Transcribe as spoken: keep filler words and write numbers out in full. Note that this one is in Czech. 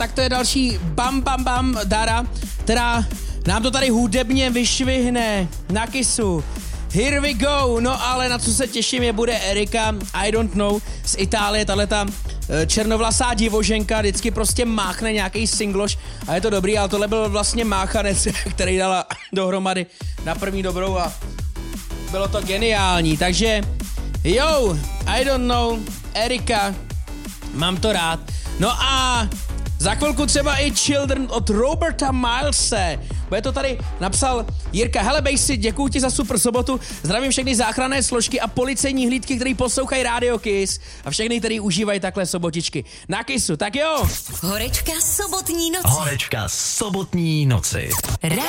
tak to je další Bam Bam Bam Dara, která nám to tady hudebně vyšvihne na Kissu. Here we go, no ale na co se těším je bude Erika, I don't know, z Itálie, tahleta černovlasá divoženka, vždycky prostě máchne nějaký singloš a je to dobrý, ale tohle byl vlastně máchanec, který dala dohromady na první dobrou a bylo to geniální, takže yo, I don't know, Erika, mám to rád. No a za chvilku třeba i Children od Roberta Milese. Bude to tady napsal Jirka. Hele Bejsi, děkuju ti za super sobotu. Zdravím všechny záchranné složky a policejní hlídky, který poslouchají Radio Kiss a všechny, který užívají takhle sobotičky. Na Kissu, tak jo. Horečka sobotní noci. Horečka sobotní noci. Radio